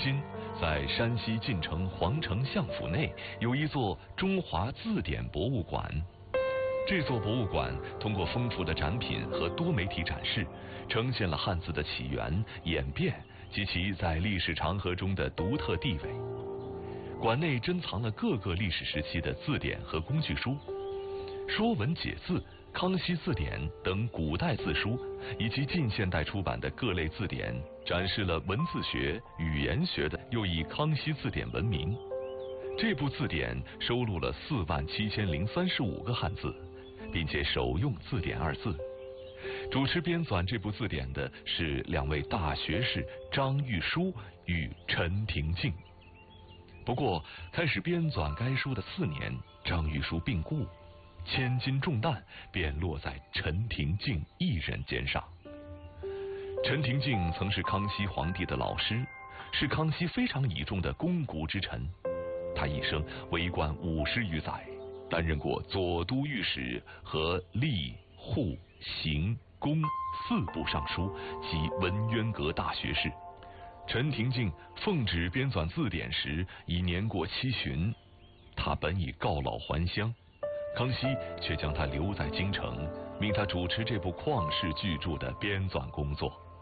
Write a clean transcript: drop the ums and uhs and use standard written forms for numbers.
今，在山西晋城皇城相府内有一座中华字典博物馆。这座博物馆通过丰富的展品和多媒体展示，呈现了汉字的起源、演变及其在历史长河中的独特地位。馆内珍藏了各个历史时期的字典和工具书，《说文解字》《康熙字典》等古代字书，以及近现代出版的各类字典，展示了文字学、语言学的又以康熙字典闻名。这部字典收录了47035个汉字，并且首用字典二字。主持编纂这部字典的是2位大学士张玉书与陈廷敬。不过，开始编纂该书的4年，张玉书病故，千斤重担便落在陈廷敬一人肩上。陈廷敬曾是康熙皇帝的老师，是康熙非常倚重的肱骨之臣。他一生为官50余载，担任过左都御史和吏、户、刑、工4部尚书及文渊阁大学士。陈廷敬奉旨编纂字典时已年过70旬，他本已告老还乡，康熙却将他留在京城，命他主持这部旷世巨著的编纂工作。